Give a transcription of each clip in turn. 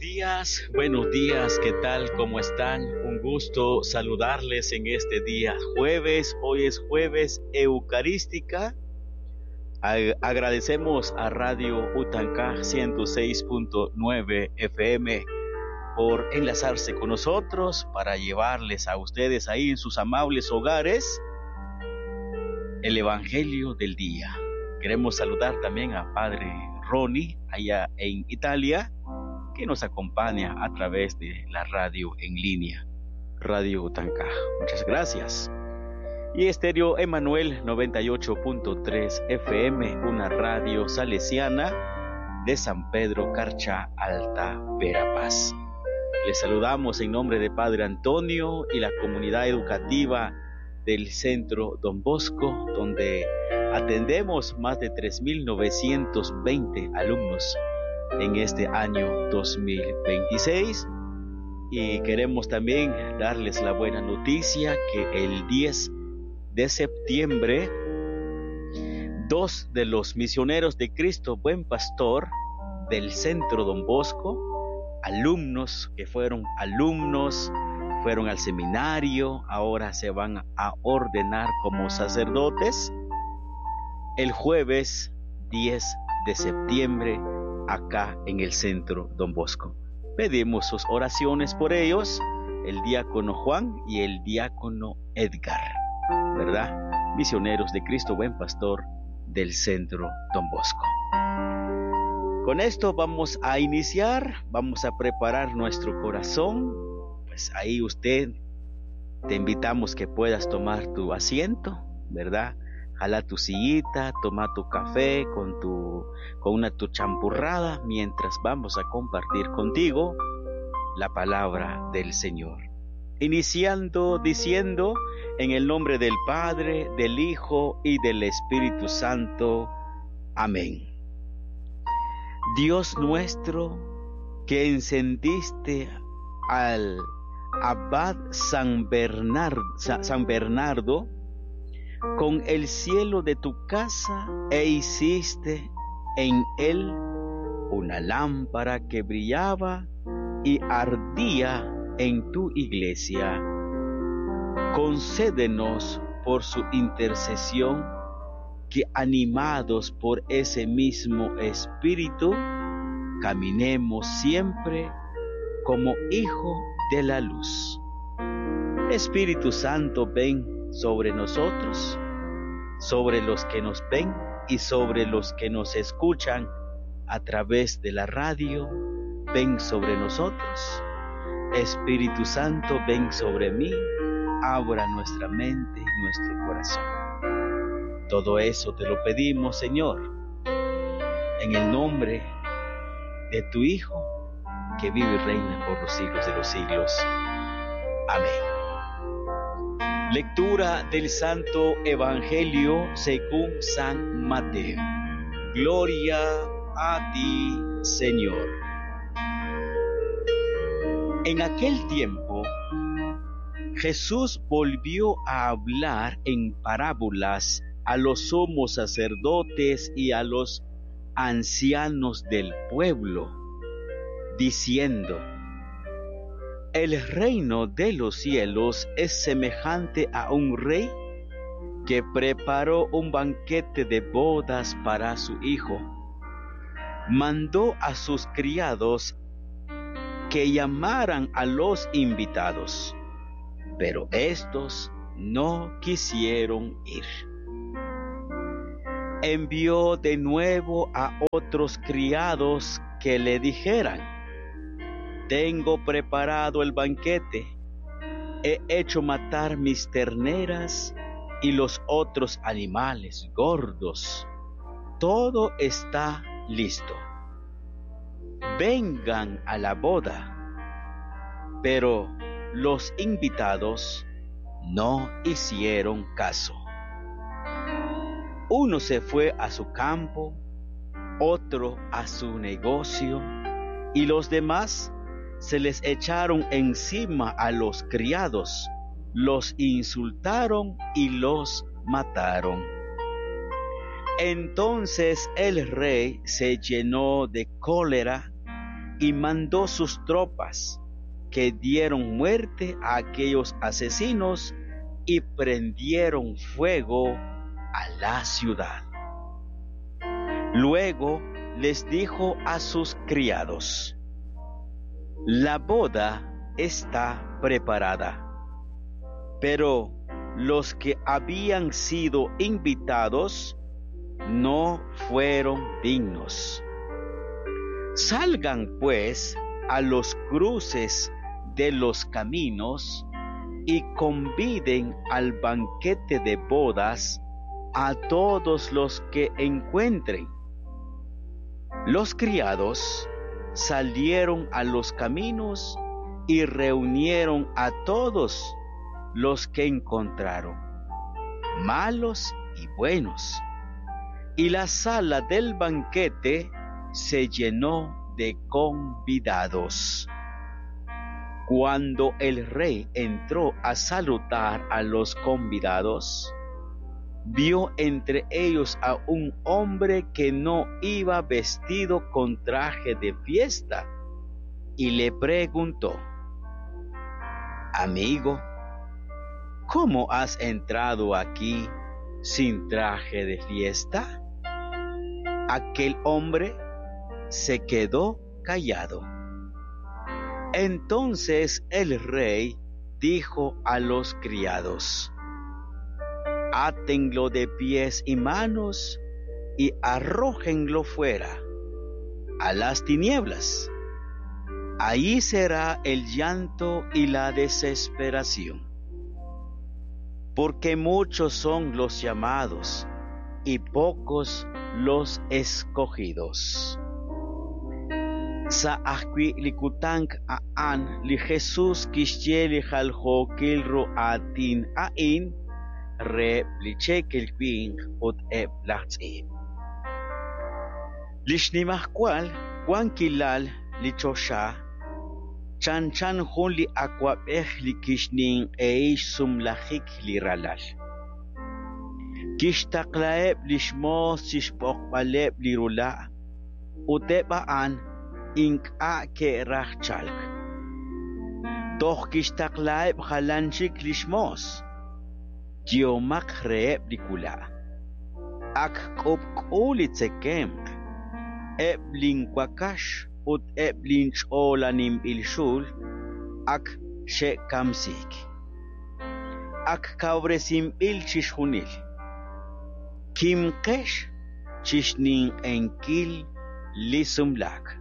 buenos días, ¿qué tal? ¿Cómo están? Un gusto saludarles en este día jueves. Hoy es jueves eucarística. Agradecemos a Radio Utancaj 106.9 FM por enlazarse con nosotros para llevarles a ustedes ahí en sus amables hogares el Evangelio del día. Queremos saludar también a Padre Ronnie allá en Italia, que nos acompaña a través de la radio en línea, Radio Utancaj. Muchas gracias. Y Estéreo Emanuel 98.3 FM, una radio salesiana de San Pedro Carcha, Alta Verapaz. Les saludamos en nombre de Padre Antonio y la comunidad educativa del Centro Don Bosco, donde atendemos más de 3.920 alumnos en este año 2026, y queremos también darles la buena noticia que el 10 de septiembre 2 de los misioneros de Cristo Buen Pastor del Centro Don Bosco, alumnos que fueron al seminario, ahora se van a ordenar como sacerdotes el jueves 10 de septiembre acá en el Centro Don Bosco. Pedimos sus oraciones por ellos, el diácono Juan y el diácono Edgar, ¿verdad? Misioneros de Cristo Buen Pastor del Centro Don Bosco. Con esto vamos a iniciar, vamos a preparar nuestro corazón. Pues ahí te invitamos que puedas tomar tu asiento, ¿verdad? Jala tu sillita, toma tu café con tu champurrada, mientras vamos a compartir contigo la palabra del Señor. Iniciando diciendo, en el nombre del Padre, del Hijo y del Espíritu Santo. Amén. Dios nuestro, que encendiste al abad San Bernardo con el cielo de tu casa, e hiciste en él una lámpara que brillaba y ardía en tu iglesia. Concédenos por su intercesión que, animados por ese mismo Espíritu, caminemos siempre como hijos de la luz. Espíritu Santo, ven sobre nosotros, sobre los que nos ven y sobre los que nos escuchan a través de la radio. Ven sobre nosotros. Espíritu Santo, ven sobre mí, abra nuestra mente y nuestro corazón. Todo eso te lo pedimos, Señor, en el nombre de tu Hijo, que vive y reina por los siglos de los siglos. Amén. Lectura del Santo Evangelio según San Mateo. Gloria a ti, Señor. En aquel tiempo, Jesús volvió a hablar en parábolas a los sumos sacerdotes y a los ancianos del pueblo, diciendo: el reino de los cielos es semejante a un rey que preparó un banquete de bodas para su hijo. Mandó a sus criados que llamaran a los invitados, pero estos no quisieron ir. Envió de nuevo a otros criados que le dijeran: tengo preparado el banquete, he hecho matar mis terneras y los otros animales gordos. Todo está listo. Vengan a la boda. Pero los invitados no hicieron caso. Uno se fue a su campo, otro a su negocio, y los demás se les echaron encima a los criados, los insultaron y los mataron. Entonces el rey se llenó de cólera y mandó sus tropas, que dieron muerte a aquellos asesinos y prendieron fuego a la ciudad. Luego les dijo a sus criados: la boda está preparada, pero los que habían sido invitados no fueron dignos. Salgan pues a los cruces de los caminos y conviden al banquete de bodas a todos los que encuentren. Los criados salieron a los caminos y reunieron a todos los que encontraron, malos y buenos, y la sala del banquete se llenó de convidados. Cuando el rey entró a saludar a los convidados, vio entre ellos a un hombre que no iba vestido con traje de fiesta y le preguntó: amigo, ¿cómo has entrado aquí sin traje de fiesta? Aquel hombre se quedó callado. Entonces el rey dijo a los criados: átenlo de pies y manos y arrójenlo fuera, a las tinieblas. Ahí será el llanto y la desesperación, porque muchos son los llamados y pocos los escogidos. Saahkwi likutank aan li Jesús kishye jaljo kilro atin ain re lichekel quing ot lachtsi. Lishnimahkwal Juan kilal lichosha chan hun li akwapeh li kishning eish sumlahik li ralal. Kishtaklaeb lishmos chishpokbaleb li rula utebaan inka ke rachchalk. Toch kishtaklaeb halanchik lishmos Diomak reeb likula. Ak kopkuli tsekemk. Eblin kwakash ut eblin cholanim ilshul. Ak she kamsik. Ak kavresim ilchishunil. Kim kesh chishnin enkil lisumlak.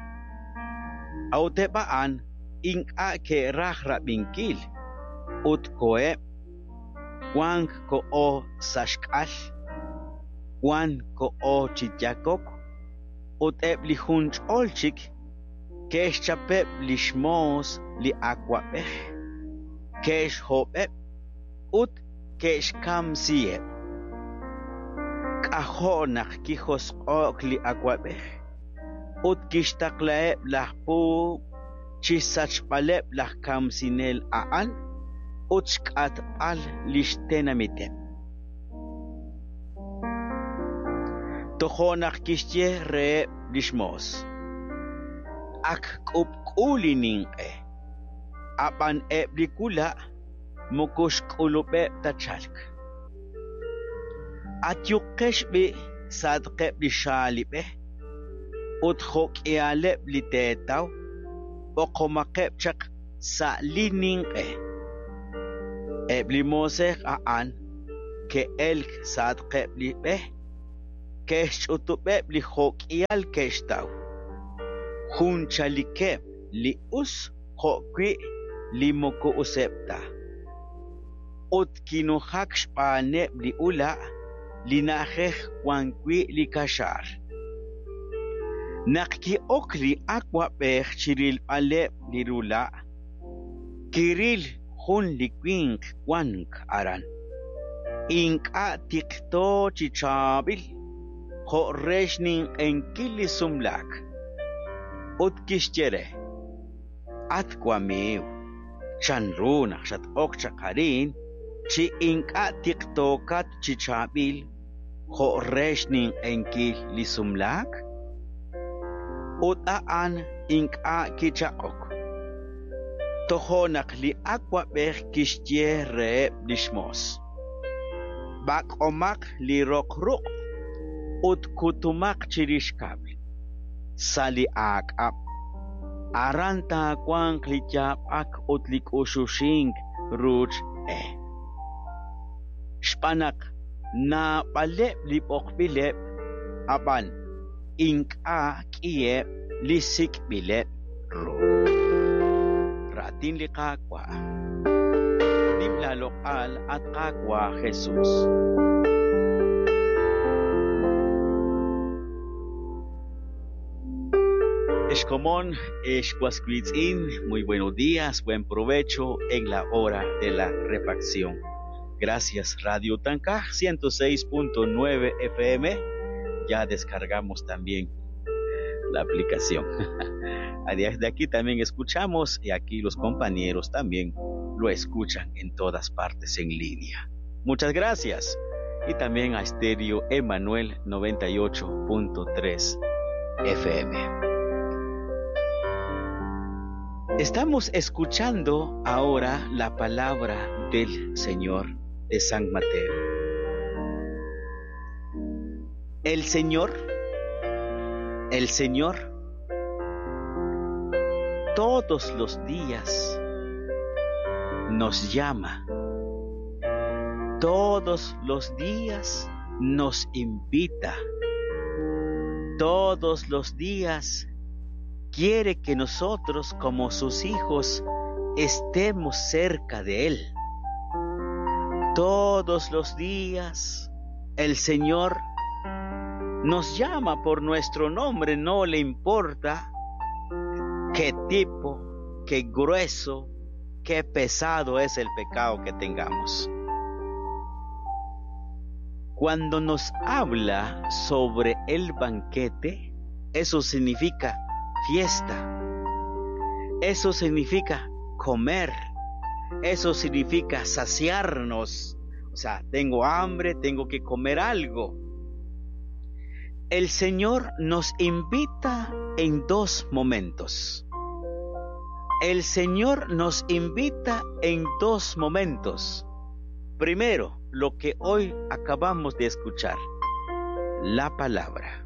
Autebaan inka ke rahrabinkil. Ut koeb Juan ko o sashkal, Juan ko o chityakok, uteb li hunch olchik, kesh chapeb li shmos li akwapeh, kesh hopeb, ut kesh kam sieb. Kahonak kihos ok li akwapeh, ut kishtaklaeb lahpu, chisachpaleb lah kam sinel aan, Uchkat al lishtenamitem. Tohonak kishye re lishmos. Ak kupkulinin Apan eblikula mukush kulupe tachalk. Atyukeshbi sadkeb lishalipe. Uthok ialeb litetaw. Okomakeb chak sa linin Eblimoseh aan ke elk sadqeb li beh kesh utubeb li hokial keshtaw hunchalikeb li us hokwi li moko usepta utkinuhak shpaneb li ula li najeh wankwi li kashar nakki okli akwa beh chiril aleb li rula kiril Hun likwink wank aran. Inka tikto chichabil. Ho reshnin enkili sumlak. Utkishtire. Atkwameu. Chanruna shat okchakarin. Chi inka tikto kat chichabil. Ho reshnin enkili sumlak. Utaan inka kichaok. Tohonak li akwa ber kishye re dishmos. Bak omak li rokruk. Ut kutumak chirishkabil. Sali akap. Aranta kwang klichap ak utlik ushusing ruch Shpanak na palep lipok bilep apan inka kiye lisik bilep ro. Ratin likakwa. Limlalokal at kakwa Jesus. Eshkomon, Eshkwaskuitzin, muy buenos días, buen provecho en la hora de la refacción. Gracias Radio Tancaj 106.9 FM. Ya descargamos también la aplicación. Desde aquí también escuchamos y aquí los compañeros también lo escuchan en todas partes en línea. Muchas gracias. Y también a Estéreo Emanuel 98.3 FM. Estamos escuchando ahora la palabra del Señor de San Mateo. El Señor, todos los días nos llama, todos los días nos invita, todos los días quiere que nosotros como sus hijos estemos cerca de Él. Todos los días el Señor nos llama por nuestro nombre, no le importa qué tipo, qué grueso, qué pesado es el pecado que tengamos. Cuando nos habla sobre el banquete, eso significa fiesta, eso significa comer, eso significa saciarnos. O sea, tengo hambre, tengo que comer algo. El Señor nos invita en dos momentos. El Señor nos invita en dos momentos. Primero, lo que hoy acabamos de escuchar, la palabra.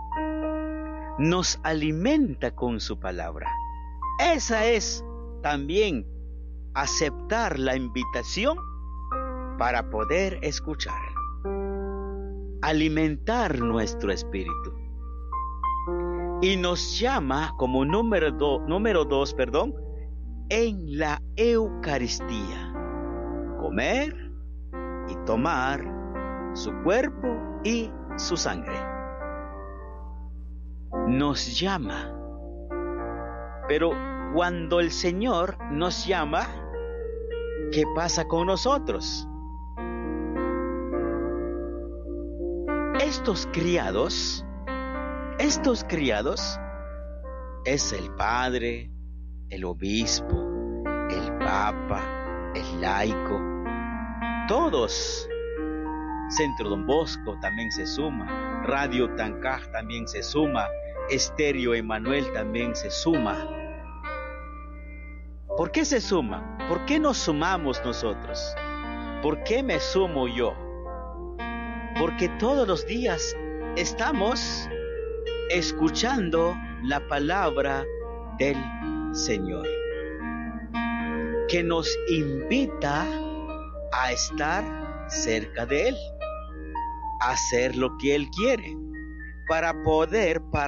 Nos alimenta con su palabra. Esa es también aceptar la invitación para poder escuchar, alimentar nuestro espíritu. Y nos llama como número dos, en la Eucaristía, comer y tomar su cuerpo y su sangre. Nos llama. Pero cuando el Señor nos llama, ¿qué pasa con nosotros? Estos criados es el padre, el obispo, el papa, el laico, todos. Centro Don Bosco también se suma, Radio Tancaj también se suma, Estéreo Emanuel también se suma. ¿Por qué se suman? ¿Por qué nos sumamos nosotros? ¿Por qué me sumo yo? Porque todos los días estamos escuchando la palabra del Señor, que nos invita a estar cerca de Él, a hacer lo que Él quiere, para poder participar